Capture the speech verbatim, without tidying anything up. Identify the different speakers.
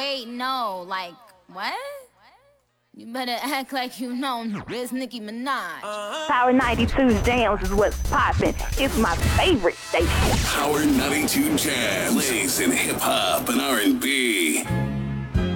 Speaker 1: wait, no, like, what? You better act like you know this Nicki Minaj. Uh-huh.
Speaker 2: Power ninety-two Jams is what's poppin'. It's my favorite station.
Speaker 3: Power ninety-two Jams plays in hip hop and R and B.